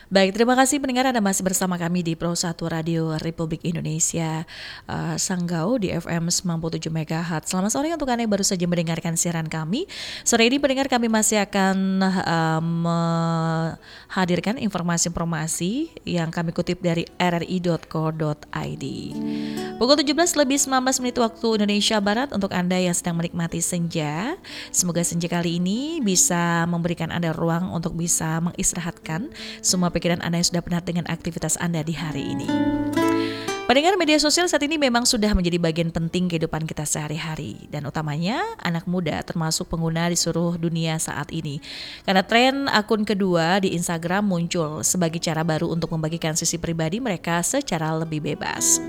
Baik, terima kasih pendengar Anda masih bersama kami di Pro 1 Radio Republik Indonesia Sanggau di FM 97 MHz. Selamat sore untuk Anda yang baru saja mendengarkan siaran kami. Sore ini pendengar kami masih akan menghadirkan informasi-informasi yang kami kutip dari rri.co.id. Pukul 17 lebih 19 menit waktu Indonesia Barat untuk Anda yang sedang menikmati senja. Semoga senja kali ini bisa memberikan Anda ruang untuk bisa mengistirahatkan semua pikiran Anda yang sudah penat dengan aktivitas Anda di hari ini. Pendengar, media sosial saat ini memang sudah menjadi bagian penting kehidupan kita sehari-hari, dan utamanya anak muda termasuk pengguna di seluruh dunia saat ini. Karena tren akun kedua di Instagram muncul sebagai cara baru untuk membagikan sisi pribadi mereka secara lebih bebas.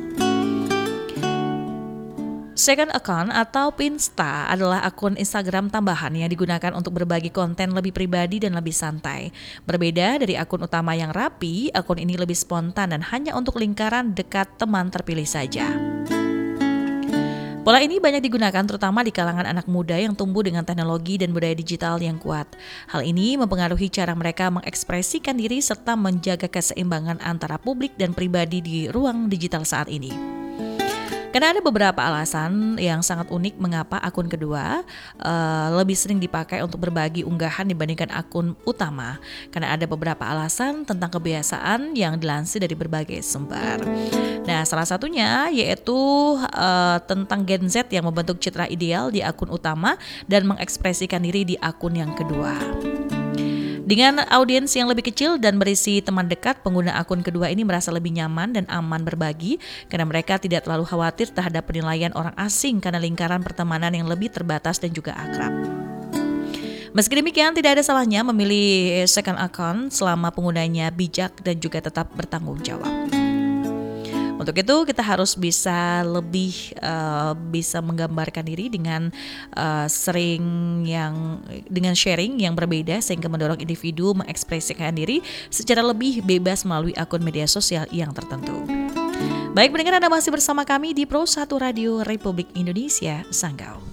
Second account atau Pinsta adalah akun Instagram tambahan yang digunakan untuk berbagi konten lebih pribadi dan lebih santai. Berbeda dari akun utama yang rapi, akun ini lebih spontan dan hanya untuk lingkaran dekat teman terpilih saja. Pola ini banyak digunakan terutama di kalangan anak muda yang tumbuh dengan teknologi dan budaya digital yang kuat. Hal ini mempengaruhi cara mereka mengekspresikan diri serta menjaga keseimbangan antara publik dan pribadi di ruang digital saat ini. Karena ada beberapa alasan yang sangat unik mengapa akun kedua lebih sering dipakai untuk berbagi unggahan dibandingkan akun utama. Karena ada beberapa alasan tentang kebiasaan yang dilansir dari berbagai sumber. Nah, salah satunya yaitu tentang Gen Z yang membentuk citra ideal di akun utama dan mengekspresikan diri di akun yang kedua. Dengan audiens yang lebih kecil dan berisi teman dekat, pengguna akun kedua ini merasa lebih nyaman dan aman berbagi karena mereka tidak terlalu khawatir terhadap penilaian orang asing karena lingkaran pertemanan yang lebih terbatas dan juga akrab. Meski demikian, tidak ada salahnya memilih second account selama penggunanya bijak dan juga tetap bertanggung jawab. Untuk itu kita harus bisa lebih bisa menggambarkan diri dengan dengan sharing yang berbeda sehingga mendorong individu mengekspresikan diri secara lebih bebas melalui akun media sosial yang tertentu. Baik, pendengar, Anda masih bersama kami di Pro 1 Radio Republik Indonesia Sanggau.